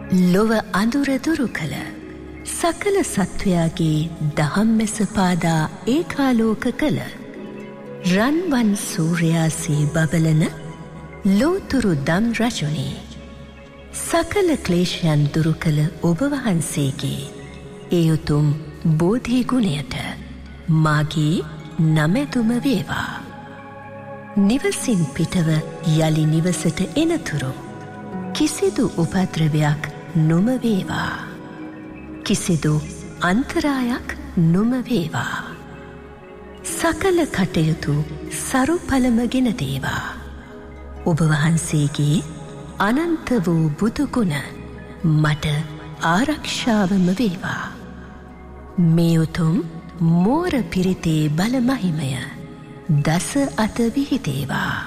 ලොව අඳුර දුරු කළ සකල සත්වයාගේ දහම්මැස පාදා ඒකාලෝක කළ රන්වන් සූර්යාසේ බබලන ලෝතුරු දම් රජුනි සකල ක්ලේශයන් දුරු කළ ඔබ වහන්සේගේ ඒ උතුම් බෝධි ගුණයට මාගේ නමැතුම වේවා. නිවසින් පිටව යලි නිවසට එනතුරු කිසිදු උපද්‍රවයක් නොම වේවා. කිසිදු අන්තරායක් නොම වේවා. සකල කටයුතු සරු පළමගෙන දේවා. ඔබ වහන්සේගේ අනන්ත වූ බුදුගුණ මට ආරක්ෂාවම වේවා. මේ උතුම් මෝර පිරිතේ බල මහිමය දස අත විහිදේවා.